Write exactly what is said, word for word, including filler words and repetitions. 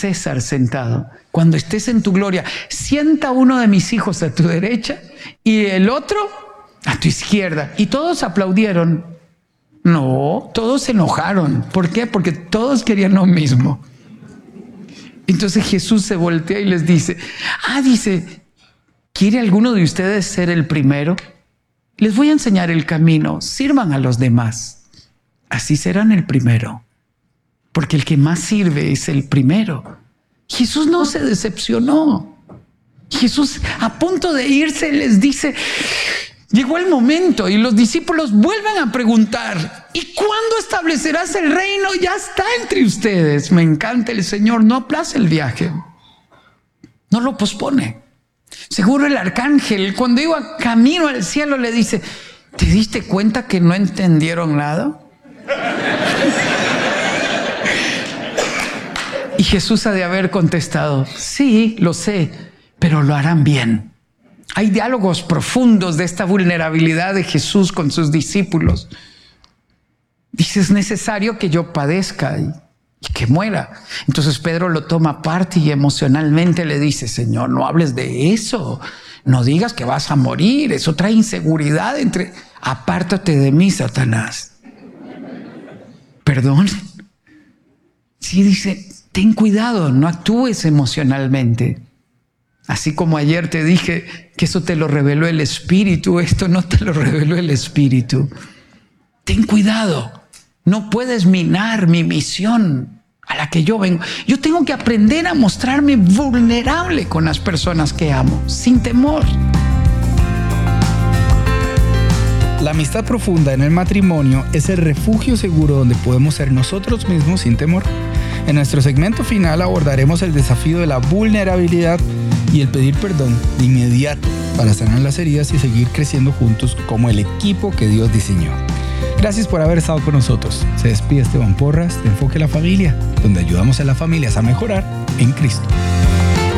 César sentado. Cuando estés en tu gloria, sienta uno de mis hijos a tu derecha y el otro a tu izquierda. Y todos aplaudieron. No, todos se enojaron. ¿Por qué? Porque todos querían lo mismo. Entonces Jesús se voltea y les dice, ah, dice, ¿quiere alguno de ustedes ser el primero? Les voy a enseñar el camino, sirvan a los demás. Así serán el primero, porque el que más sirve es el primero. Jesús no se decepcionó. Jesús, a punto de irse, les dice, llegó el momento, y los discípulos vuelven a preguntar, ¿y cuándo establecerás el reino? Ya está entre ustedes. Me encanta el Señor, no aplaza el viaje, no lo pospone. Seguro el arcángel, cuando iba camino al cielo, le dice, ¿te diste cuenta que no entendieron nada? Y Jesús ha de haber contestado, sí, lo sé, pero lo harán bien. Hay diálogos profundos de esta vulnerabilidad de Jesús con sus discípulos. Dice, es necesario que yo padezca y, y que muera. Entonces Pedro lo toma aparte y emocionalmente le dice, Señor, no hables de eso. No digas que vas a morir. Eso trae inseguridad entre... Apártate de mí, Satanás. Perdón. Sí, dice, ten cuidado, no actúes emocionalmente. Así como ayer te dije que eso te lo reveló el Espíritu, esto no te lo reveló el Espíritu. Ten cuidado, no puedes minar mi misión a la que yo vengo. Yo tengo que aprender a mostrarme vulnerable con las personas que amo, sin temor. La amistad profunda en el matrimonio es el refugio seguro donde podemos ser nosotros mismos sin temor. En nuestro segmento final abordaremos el desafío de la vulnerabilidad y el pedir perdón de inmediato para sanar las heridas y seguir creciendo juntos como el equipo que Dios diseñó. Gracias por haber estado con nosotros. Se despide Esteban Porras de Enfoque a la Familia, donde ayudamos a las familias a mejorar en Cristo.